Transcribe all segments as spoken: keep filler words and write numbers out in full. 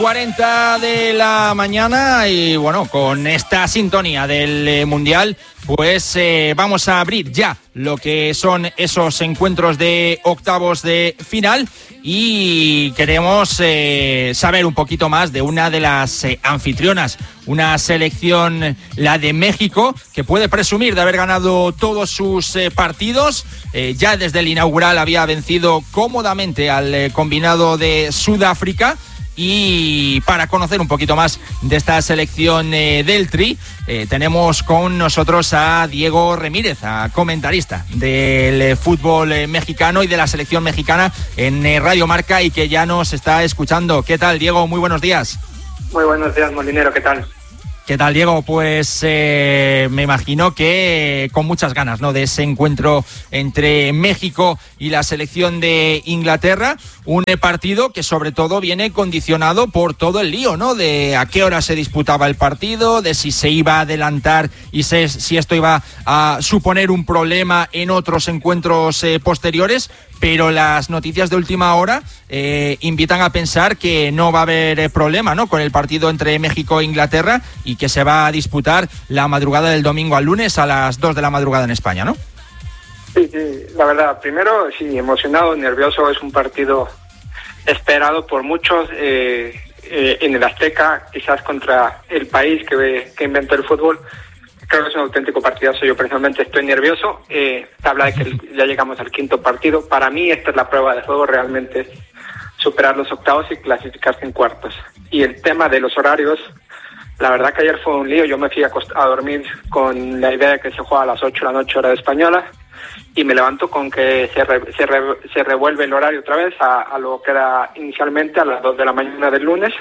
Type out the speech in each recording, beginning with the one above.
cuarenta de la mañana y bueno, con esta sintonía del eh, Mundial, pues eh, vamos a abrir ya lo que son esos encuentros de octavos de final y queremos eh, saber un poquito más de una de las eh, anfitrionas, una selección, la de México, que puede presumir de haber ganado todos sus eh, partidos. Eh, ya desde el inaugural había vencido cómodamente al eh, combinado de Sudáfrica. Y para conocer un poquito más de esta selección eh, del Tri, eh, tenemos con nosotros a Diego Ramírez, a comentarista del eh, fútbol eh, mexicano y de la selección mexicana en eh, Radio Marca y que ya nos está escuchando. ¿Qué tal, Diego? Muy buenos días. Muy buenos días, Molinero. ¿Qué tal? ¿Qué tal, Diego? Pues eh, me imagino que eh, con muchas ganas, ¿no?, de ese encuentro entre México y la selección de Inglaterra, un eh, partido que sobre todo viene condicionado por todo el lío, ¿no?, de a qué hora se disputaba el partido, de si se iba a adelantar y se, si esto iba a suponer un problema en otros encuentros eh, posteriores. Pero las noticias de última hora eh, invitan a pensar que no va a haber eh, problema, ¿no?, con el partido entre México e Inglaterra y que se va a disputar la madrugada del domingo al lunes a las dos de la madrugada en España, ¿no? Sí, sí, la verdad, primero, sí, emocionado, nervioso. Es un partido esperado por muchos eh, eh, en el Azteca, quizás contra el país que, que inventó el fútbol. Creo que es un auténtico partidazo. Yo personalmente estoy nervioso. Eh, se habla de que ya llegamos al quinto partido. Para mí esta es la prueba de juego, realmente es superar los octavos y clasificarse en cuartos. Y el tema de los horarios, la verdad que ayer fue un lío. Yo me fui a, cost- a dormir con la idea de que se juega a las ocho de la noche hora española y me levanto con que se, re- se, re- se revuelve el horario otra vez a, a lo que era inicialmente a las dos de la mañana del lunes.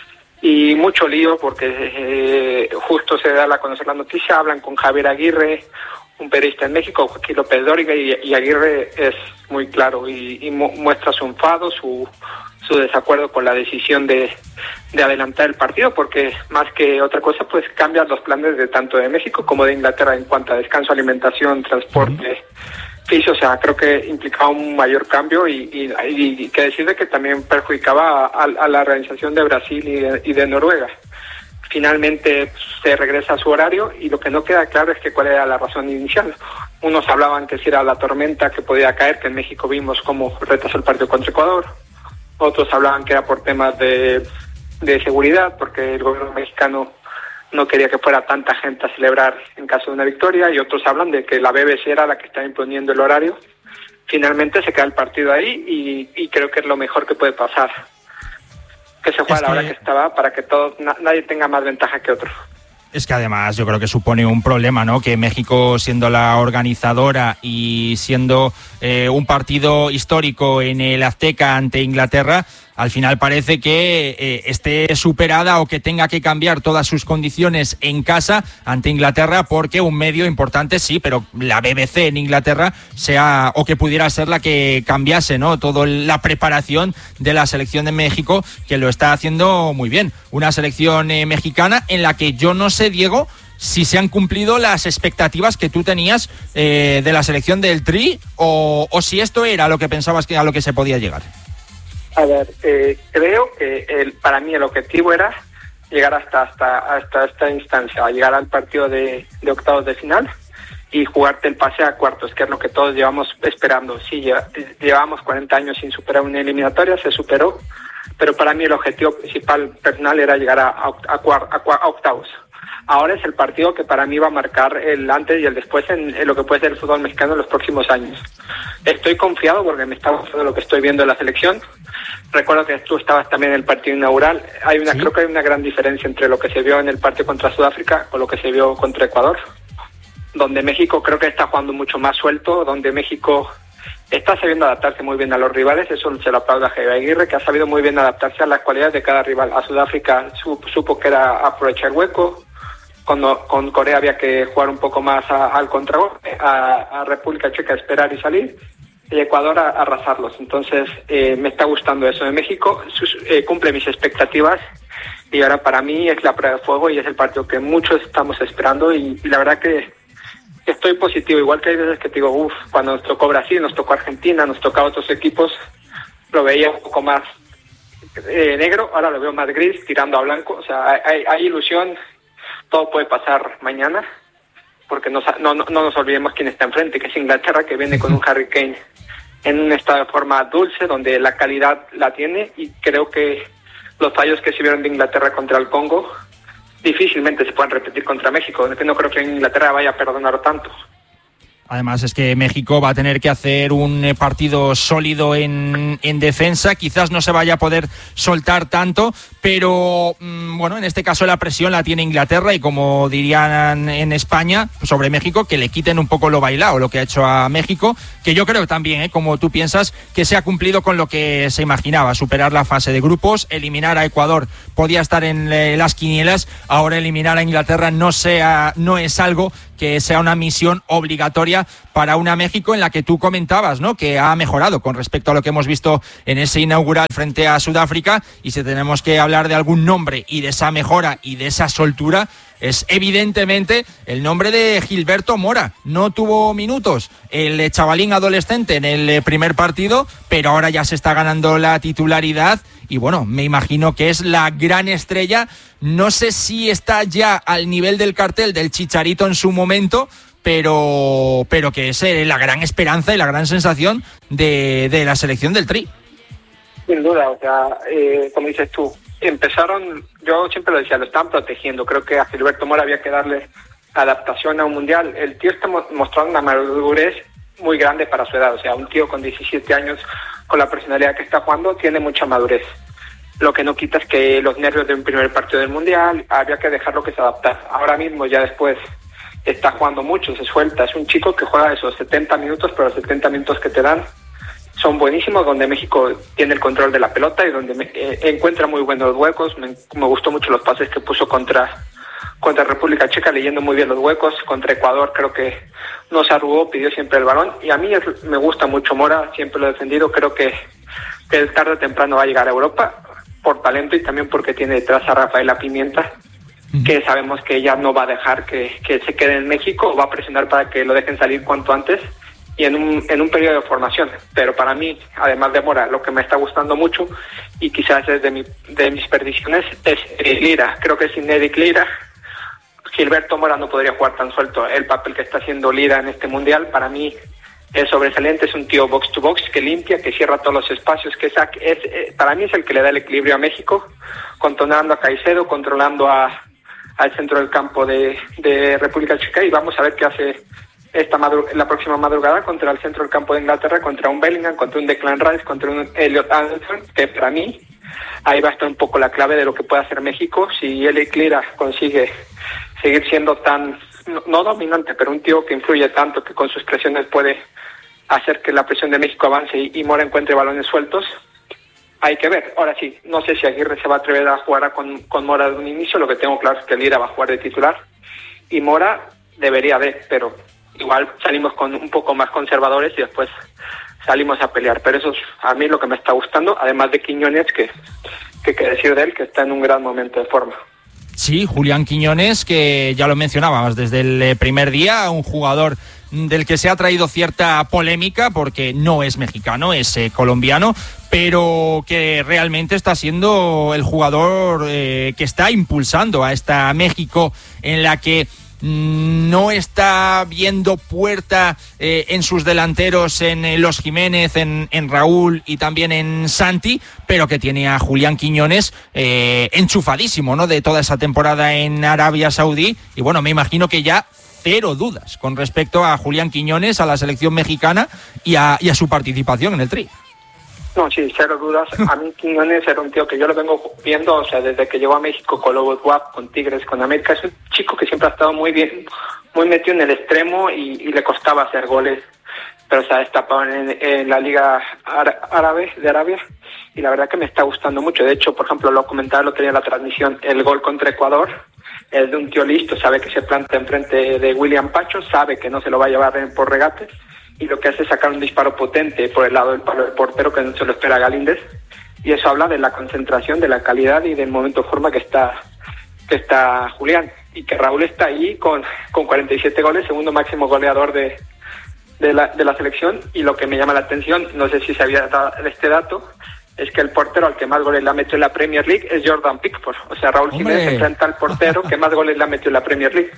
Y mucho lío porque eh, justo se da a conocer la noticia, hablan con Javier Aguirre, un periodista en México, Joaquín López Dóriga, y, y Aguirre es muy claro y, y mu- muestra su enfado, su, su desacuerdo con la decisión de, de adelantar el partido, porque más que otra cosa, pues cambian los planes de tanto de México como de Inglaterra en cuanto a descanso, alimentación, transporte. Sí, o sea, creo que implicaba un mayor cambio y, y, y que decir de que también perjudicaba a, a la organización de Brasil y de, y de Noruega. Finalmente pues, se regresa a su horario y lo que no queda claro es que cuál era la razón inicial. Unos hablaban que si era la tormenta que podía caer, que en México vimos cómo retrasó el partido contra Ecuador. Otros hablaban que era por temas de, de seguridad, porque el gobierno mexicano no quería que fuera tanta gente a celebrar en caso de una victoria, y otros hablan de que la B B C era la que está imponiendo el horario. Finalmente se queda el partido ahí y, y creo que es lo mejor que puede pasar, que se juegue a la hora que estaba para que todos na, nadie tenga más ventaja que otro. Es que además yo creo que supone un problema, ¿no?, que México, siendo la organizadora y siendo eh, un partido histórico en el Azteca ante Inglaterra, al final parece que eh, esté superada o que tenga que cambiar todas sus condiciones en casa ante Inglaterra porque un medio importante sí, pero la B B C en Inglaterra sea o que pudiera ser la que cambiase, ¿no?, toda la preparación de la selección de México, que lo está haciendo muy bien. Una selección eh, mexicana en la que yo no sé, Diego, si se han cumplido las expectativas que tú tenías eh, de la selección del Tri o, o si esto era lo que pensabas que a lo que se podía llegar. A ver, eh, creo que el, para mí el objetivo era llegar hasta hasta hasta esta instancia, llegar al partido de, de octavos de final y jugarte el pase a cuartos, que es lo que todos llevamos esperando. Sí, lleva, llevamos cuarenta años sin superar una eliminatoria, se superó, pero para mí el objetivo principal personal era llegar a, a, a, a, a octavos. Ahora es el partido que para mí va a marcar el antes y el después en, en lo que puede ser el fútbol mexicano en los próximos años. Estoy confiado porque me está gustando lo que estoy viendo en la selección. Recuerdo que tú estabas también en el partido inaugural. Hay una, ¿sí? Creo que hay una gran diferencia entre lo que se vio en el partido contra Sudáfrica con lo que se vio contra Ecuador, donde México creo que está jugando mucho más suelto, donde México está sabiendo adaptarse muy bien a los rivales. Eso se lo aplaudo a Javier Aguirre, que ha sabido muy bien adaptarse a las cualidades de cada rival. A Sudáfrica supo, supo que era aprovechar hueco. Cuando con Corea había que jugar un poco más a, al contragolpe, a, a República Checa esperar y salir, y Ecuador a, a arrasarlos. Entonces eh, me está gustando eso de México, sus, eh, cumple mis expectativas y ahora para mí es la prueba de fuego y es el partido que muchos estamos esperando y, y la verdad que estoy positivo, igual que hay veces que te digo, uff, cuando nos tocó Brasil, nos tocó Argentina, nos tocó a otros equipos, lo veía un poco más eh, negro, ahora lo veo más gris, tirando a blanco. O sea, hay, hay ilusión, todo puede pasar mañana, porque no, no, no nos olvidemos quién está enfrente, que es Inglaterra, que viene con un Harry Kane en un estado de forma dulce, donde la calidad la tiene, y creo que los fallos que se vieron de Inglaterra contra el Congo difícilmente se pueden repetir contra México. No creo que Inglaterra vaya a perdonar tanto. Además es que México va a tener que hacer un partido sólido en, en defensa, quizás no se vaya a poder soltar tanto, pero mmm, bueno, en este caso la presión la tiene Inglaterra y como dirían en España sobre México, que le quiten un poco lo bailado, lo que ha hecho a México, que yo creo también, ¿eh? como tú piensas, que se ha cumplido con lo que se imaginaba, superar la fase de grupos, eliminar a Ecuador podía estar en eh, las quinielas, ahora eliminar a Inglaterra no, sea, no es algo que sea una misión obligatoria para una México en la que tú comentabas, ¿no? Que ha mejorado con respecto a lo que hemos visto en ese inaugural frente a Sudáfrica, y si tenemos que hablar de algún nombre y de esa mejora y de esa soltura, es evidentemente el nombre de Gilberto Mora. No tuvo minutos el chavalín adolescente en el primer partido, pero ahora ya se está ganando la titularidad y bueno, me imagino que es la gran estrella. No sé si está ya al nivel del cartel del Chicharito en su momento, pero, pero que es la gran esperanza y la gran sensación de, de la selección del Tri. Sin duda, o sea, eh, como dices tú, empezaron, yo siempre lo decía, lo están protegiendo. Creo que a Gilberto Mora había que darle adaptación a un mundial. El tío está mostrando una madurez muy grande para su edad. O sea, un tío con diecisiete años, con la personalidad que está jugando, tiene mucha madurez. Lo que no quita es que los nervios de un primer partido del mundial, había que dejarlo que se adaptara. Ahora mismo, ya después, está jugando mucho, se suelta. Es un chico que juega esos setenta minutos, pero los setenta minutos que te dan son buenísimos, donde México tiene el control de la pelota y donde me, eh, encuentra muy buenos huecos. Me, me gustó mucho los pases que puso contra, contra República Checa, leyendo muy bien los huecos. Contra Ecuador creo que no se arrugó, pidió siempre el balón. Y a mí es, me gusta mucho Mora, siempre lo he defendido. Creo que, que tarde o temprano va a llegar a Europa por talento y también porque tiene detrás a Rafaela Pimienta, que sabemos que ella no va a dejar que, que se quede en México, va a presionar para que lo dejen salir cuanto antes y en un en un periodo de formación. Pero para mí, además de Mora, lo que me está gustando mucho y quizás es de, mi, de mis perdiciones es eh, Lira. Creo que sin Eric Lira, Gilberto Mora no podría jugar tan suelto. El papel que está haciendo Lira en este mundial para mí es sobresaliente. Es un tío box to box que limpia, que cierra todos los espacios, que saca, es, eh, para mí es el que le da el equilibrio a México, controlando a Caicedo, controlando a al centro del campo de, de República Checa, y vamos a ver qué hace esta madru- la próxima madrugada contra el centro del campo de Inglaterra, contra un Bellingham, contra un Declan Rice, contra un Elliot Anderson, que para mí ahí va a estar un poco la clave de lo que puede hacer México. Si Eric Lira consigue seguir siendo tan, no, no dominante, pero un tío que influye tanto, que con sus presiones puede hacer que la presión de México avance y, y Mora encuentre balones sueltos, hay que ver. Ahora sí, no sé si Aguirre se va a atrever a jugar con, con Mora de un inicio. Lo que tengo claro es que Lira va a jugar de titular y Mora debería de, pero igual salimos con un poco más conservadores y después salimos a pelear. Pero eso es a mí lo que me está gustando, además de Quiñones, que, que, que decir de él, que está en un gran momento de forma. Sí, Julián Quiñones, que ya lo mencionábamos desde el primer día, un jugador del que se ha traído cierta polémica porque no es mexicano, es eh, colombiano, pero que realmente está siendo el jugador eh, que está impulsando a esta México en la que mmm, no está viendo puerta eh, en sus delanteros, en eh, los Jiménez, en, en Raúl y también en Santi, pero que tiene a Julián Quiñones eh, enchufadísimo, ¿no?, de toda esa temporada en Arabia Saudí. Y bueno, me imagino que ya cero dudas con respecto a Julián Quiñones, a la selección mexicana y a, y a su participación en el Tri. No, sí, cero dudas. A mí Quiñones era un tío que yo lo vengo viendo, o sea, desde que llegó a México con Lobos W A P, con Tigres, con América. Es un chico que siempre ha estado muy bien, muy metido en el extremo y, y le costaba hacer goles, pero se ha destapado en, en la Liga Árabe de Arabia y la verdad que me está gustando mucho. De hecho, por ejemplo, lo comentaba, lo tenía en la transmisión, el gol contra Ecuador es de un tío listo, sabe que se planta enfrente de William Pacho, sabe que no se lo va a llevar por regate y lo que hace es sacar un disparo potente por el lado del palo del portero, que no se lo espera Galíndez, y eso habla de la concentración, de la calidad y del momento de forma que está que está Julián, y que Raúl está ahí con, con cuarenta y siete goles, segundo máximo goleador de, de, la, de la selección. Y lo que me llama la atención, no sé si sabía este dato, es que el portero al que más goles le ha metido en la Premier League es Jordan Pickford. O sea, Raúl ¡Hombre! Jiménez enfrenta al portero que más goles le ha metido en la Premier League.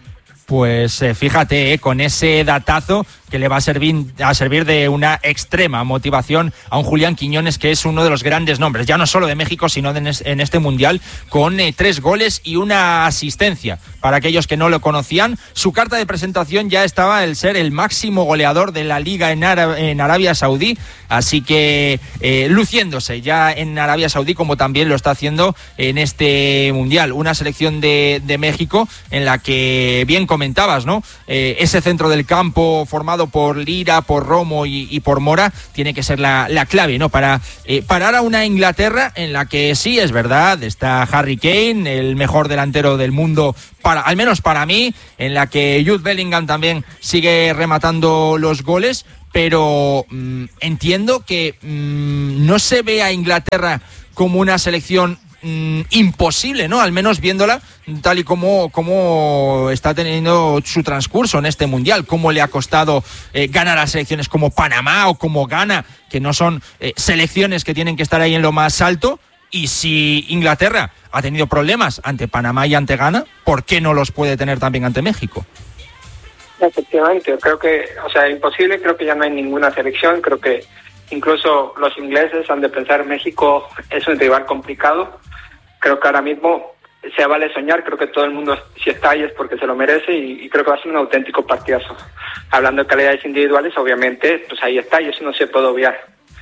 Pues eh, fíjate, eh, con ese datazo que le va a servir, a servir de una extrema motivación a un Julián Quiñones, que es uno de los grandes nombres, ya no solo de México, sino de en este Mundial, con eh, tres goles y una asistencia. Para aquellos que no lo conocían, su carta de presentación ya estaba el ser el máximo goleador de la Liga en, Ara- en Arabia Saudí, así que eh, luciéndose ya en Arabia Saudí, como también lo está haciendo en este Mundial. Una selección de, de México en la que, bien comentabas, ¿no? Eh, ese centro del campo formado por Lira, por Romo y, y por Mora tiene que ser la, la clave, ¿no? Para eh, parar a una Inglaterra en la que sí, es verdad, está Harry Kane, el mejor delantero del mundo, para, al menos para mí, en la que Jude Bellingham también sigue rematando los goles, pero mmm, entiendo que mmm, no se ve a Inglaterra como una selección imposible, ¿no? Al menos viéndola tal y como, como está teniendo su transcurso en este Mundial, cómo le ha costado eh, ganar a selecciones como Panamá o como Ghana, que no son eh, selecciones que tienen que estar ahí en lo más alto. Y si Inglaterra ha tenido problemas ante Panamá y ante Ghana, ¿por qué no los puede tener también ante México? Efectivamente, creo que, o sea, imposible, creo que ya no hay ninguna selección, creo que incluso los ingleses han de pensar México es un rival complicado. Creo que ahora mismo se vale soñar, creo que todo el mundo, si está ahí es porque se lo merece, y, y creo que va a ser un auténtico partidazo. Hablando de calidades individuales, obviamente, pues ahí está y eso no se puede obviar.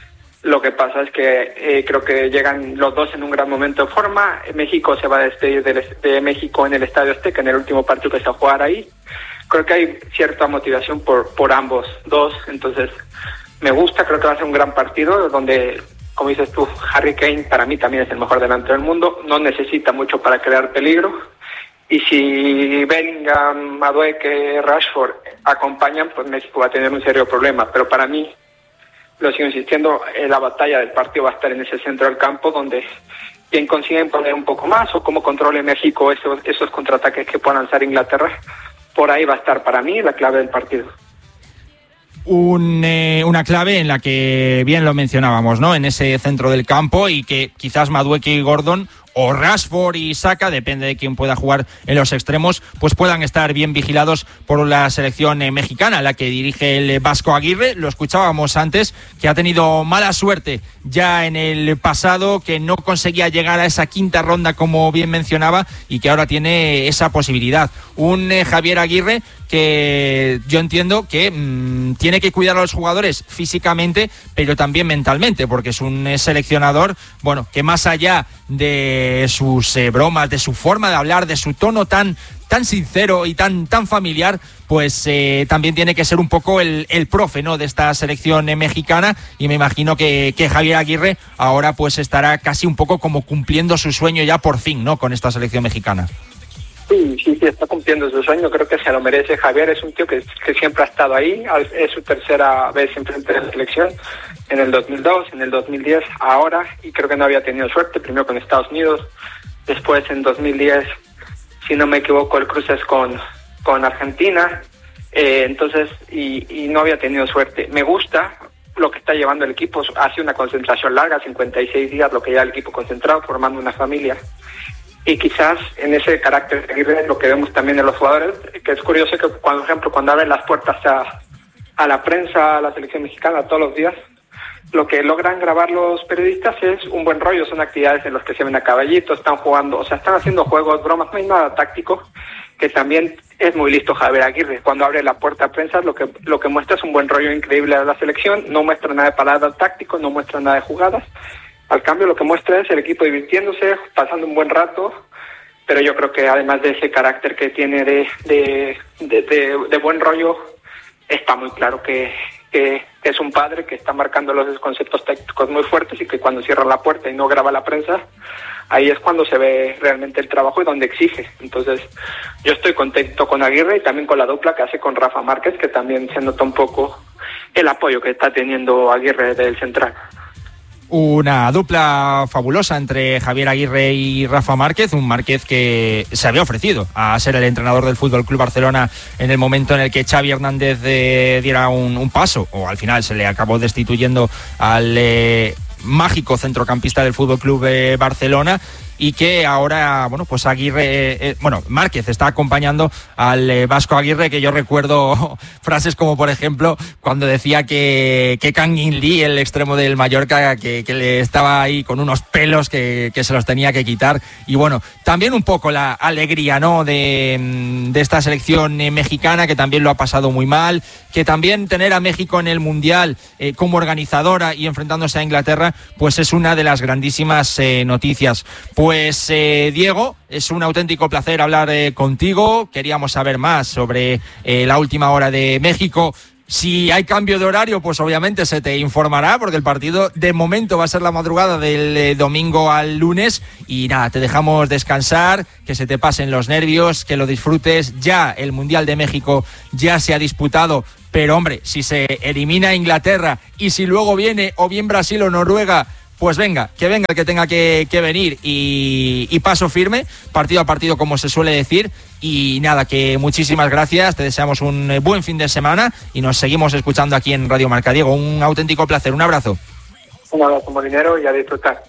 Lo que pasa es que eh, creo que llegan los dos en un gran momento de forma. México se va a despedir de, de México en el Estadio Azteca, en el último partido que se va a jugar ahí. Creo que hay cierta motivación por, por ambos dos, entonces me gusta, creo que va a ser un gran partido donde, como dices tú, Harry Kane para mí también es el mejor delantero del mundo, no necesita mucho para crear peligro, y si Bellingham, Madueke, Rashford acompañan, pues México va a tener un serio problema. Pero para mí, lo sigo insistiendo, eh, la batalla del partido va a estar en ese centro del campo, donde quien consiga poner un poco más o cómo controle México esos, esos contraataques que pueda lanzar Inglaterra, por ahí va a estar para mí la clave del partido. Un, eh, una clave en la que bien lo mencionábamos, ¿no? En ese centro del campo, y que quizás Madueke y Gordon, o Rashford y Saka, depende de quién pueda jugar en los extremos, pues puedan estar bien vigilados por la selección eh, mexicana, la que dirige el Vasco Aguirre. Lo escuchábamos antes, que ha tenido mala suerte ya en el pasado, que no conseguía llegar a esa quinta ronda, como bien mencionaba, y que ahora tiene esa posibilidad. Un eh, Javier Aguirre que yo entiendo que mmm, tiene que cuidar a los jugadores físicamente, pero también mentalmente, porque es un eh, seleccionador, bueno, que más allá de sus eh, bromas, de su forma de hablar, de su tono tan, tan sincero y tan, tan familiar, pues eh, también tiene que ser un poco el, el profe, ¿no?, de esta selección eh, mexicana, y me imagino que, que Javier Aguirre ahora pues estará casi un poco como cumpliendo su sueño ya por fin, ¿no?, con esta selección mexicana. Sí, sí, sí, está cumpliendo su sueño, creo que se lo merece. Javier es un tío que, que siempre ha estado ahí, es su tercera vez en frente de la selección, en el dos mil dos, en el dos mil diez, ahora, y creo que no había tenido suerte, primero con Estados Unidos, después en dos mil diez, si no me equivoco, el cruce es con, con Argentina, eh, entonces, y, y no había tenido suerte. Me gusta lo que está llevando el equipo, hace una concentración larga, cincuenta y seis días, lo que lleva el equipo concentrado, formando una familia. Y quizás en ese carácter de Aguirre lo que vemos también en los jugadores, que es curioso que, por ejemplo, cuando abren las puertas a, a la prensa, a la selección mexicana todos los días, lo que logran grabar los periodistas es un buen rollo, son actividades en las que se ven a caballito, están jugando, o sea, están haciendo juegos, bromas, no hay nada táctico, que también es muy listo Javier Aguirre. Cuando abre la puerta a prensa, lo que lo que muestra es un buen rollo increíble de la selección, no muestra nada de paradas tácticos, no muestra nada de jugadas. Al cambio, lo que muestra es el equipo divirtiéndose, pasando un buen rato, pero yo creo que además de ese carácter que tiene de de, de, de, de buen rollo, está muy claro que, que es un padre que está marcando los conceptos tácticos muy fuertes, y que cuando cierra la puerta y no graba la prensa, ahí es cuando se ve realmente el trabajo y donde exige. Entonces, yo estoy contento con Aguirre y también con la dupla que hace con Rafa Márquez, que también se nota un poco el apoyo que está teniendo Aguirre del central. Una dupla fabulosa entre Javier Aguirre y Rafa Márquez, un Márquez que se había ofrecido a ser el entrenador del F C Barcelona en el momento en el que Xavi Hernández eh, diera un, un paso, o al final se le acabó destituyendo al eh, mágico centrocampista del F C eh, Barcelona, y que ahora, bueno, pues Aguirre, eh, bueno, Márquez está acompañando al eh, Vasco Aguirre, que yo recuerdo frases como, por ejemplo, cuando decía que, que Kang In Lee, el extremo del Mallorca, que, que le estaba ahí con unos pelos que, que se los tenía que quitar. Y bueno, también un poco la alegría, ¿no?, de, de esta selección eh, mexicana, que también lo ha pasado muy mal, que también tener a México en el Mundial eh, como organizadora y enfrentándose a Inglaterra, pues es una de las grandísimas eh, noticias. Pues eh, Diego, es un auténtico placer hablar eh, contigo. Queríamos saber más sobre eh, la última hora de México. Si hay cambio de horario, pues obviamente se te informará, porque el partido de momento va a ser la madrugada del eh, domingo al lunes. Y nada, te dejamos descansar, que se te pasen los nervios, que lo disfrutes. Ya el Mundial de México ya se ha disputado, pero hombre, si se elimina a Inglaterra y si luego viene o bien Brasil o Noruega, pues venga, que venga el que tenga que, que venir y, y paso firme, partido a partido, como se suele decir. Y nada, que muchísimas gracias, te deseamos un buen fin de semana y nos seguimos escuchando aquí en Radio Marca. Diego, un auténtico placer, un abrazo. Un abrazo, molinero, y a disfrutar.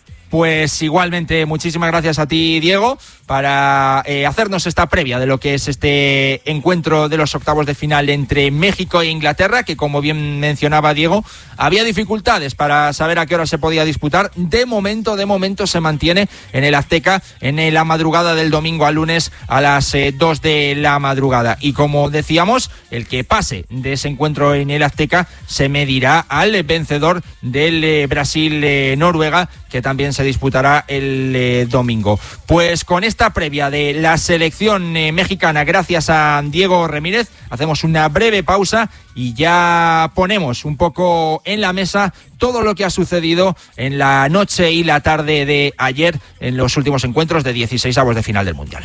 Pues igualmente, muchísimas gracias a ti, Diego, para eh, hacernos esta previa de lo que es este encuentro de los octavos de final entre México e Inglaterra, que como bien mencionaba Diego, había dificultades para saber a qué hora se podía disputar. De momento, de momento se mantiene en el Azteca en la madrugada del domingo al lunes a las eh, dos de la madrugada. Y como decíamos, el que pase de ese encuentro en el Azteca se medirá al vencedor del eh, Brasil-Noruega, eh, que también se disputará el eh, domingo. Pues con esta previa de la selección eh, mexicana, gracias a Diego Ramírez, hacemos una breve pausa y ya ponemos un poco en la mesa todo lo que ha sucedido en la noche y la tarde de ayer en los últimos encuentros de dieciseisavos de final del Mundial.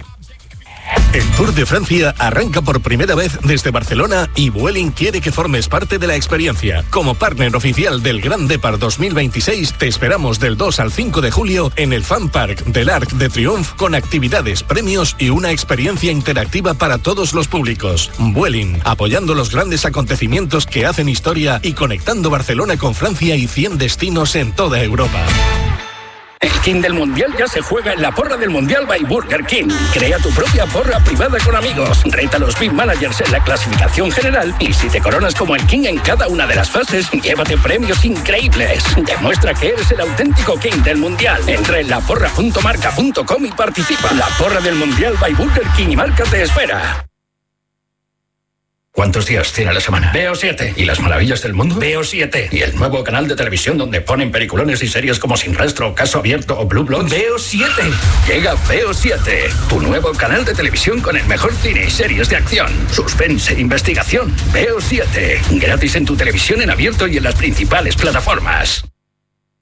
El Tour de Francia arranca por primera vez desde Barcelona y Vueling quiere que formes parte de la experiencia. Como partner oficial del Grand Depart dos mil veintiséis, te esperamos del dos al cinco de julio en el Fan Park del Arc de Triomphe, con actividades, premios y una experiencia interactiva para todos los públicos. Vueling, apoyando los grandes acontecimientos que hacen historia y conectando Barcelona con Francia y cien destinos en toda Europa. El King del Mundial ya se juega en la porra del Mundial by Burger King. Crea tu propia porra privada con amigos. Reta a los Big Managers en la clasificación general y si te coronas como el King en cada una de las fases, llévate premios increíbles. Demuestra que eres el auténtico King del Mundial. Entra en la porra punto marca punto com y participa. La porra del Mundial by Burger King y Marca te espera. ¿Cuántos días tiene la semana? Veo siete. ¿Y las maravillas del mundo? Veo siete. ¿Y el nuevo canal de televisión donde ponen peliculones y series como Sin Rastro, Caso Abierto o Blue Bloods? Veo siete. Llega Veo siete, tu nuevo canal de televisión con el mejor cine y series de acción, suspense e investigación. Veo siete. Gratis en tu televisión en abierto y en las principales plataformas.